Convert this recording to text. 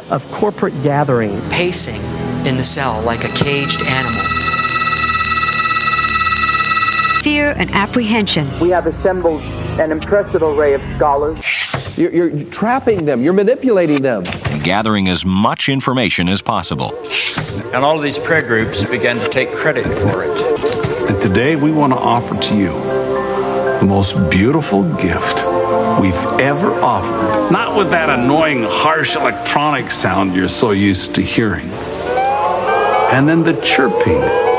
of corporate gathering. Pacing in the cell like a caged animal. Fear and apprehension. We have assembled an impressive array of scholars. You're trapping them. You're manipulating them. And gathering as much information as possible. And all of these prayer groups began to take credit for it. And today we want to offer to you the most beautiful gift we've ever offered. Not with that annoying, harsh electronic sound you're so used to hearing. And then the chirping